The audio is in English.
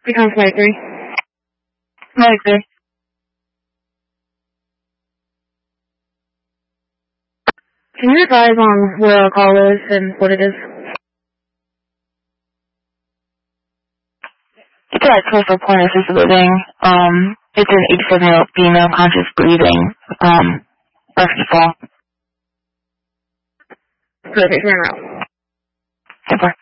Becomes 93. 93. Can you advise on where our call is and what it is? It's at Clifford Point Assisted Living. It's an 87-year-old female, conscious breathing, refugee fall. Perfect, turn around. Super.